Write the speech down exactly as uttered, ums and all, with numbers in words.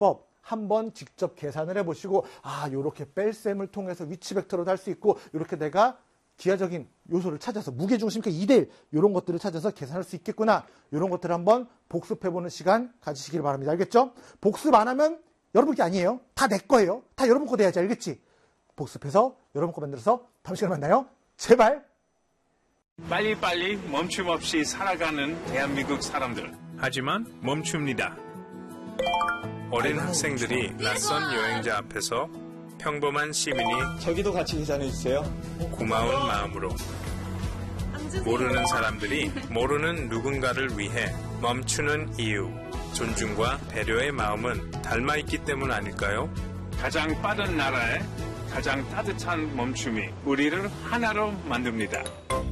법 한번 직접 계산을 해보시고 아 이렇게 뺄셈을 통해서 위치 벡터로도 할 수 있고 이렇게 내가 기하적인 요소를 찾아서 무게중심 이 대 일 이런 것들을 찾아서 계산할 수 있겠구나. 이런 것들을 한번 복습해보는 시간 가지시길 바랍니다. 알겠죠? 복습 안 하면 여러분 게 아니에요. 다 내 거예요. 다 여러분 거 돼야지. 알겠지? 복습해서 여러분 거 만들어서 다음 시간에 만나요. 제발. 빨리빨리 멈춤 없이 살아가는 대한민국 사람들. 하지만 멈춥니다. 어린 학생들이 낯선 여행자 앞에서 평범한 시민이 저기도 같이 계산해주세요. 고마운 마음으로 모르는 사람들이 모르는 누군가를 위해 멈추는 이유, 존중과 배려의 마음은 닮아있기 때문 아닐까요? 가장 빠른 나라에 가장 따뜻한 멈춤이 우리를 하나로 만듭니다.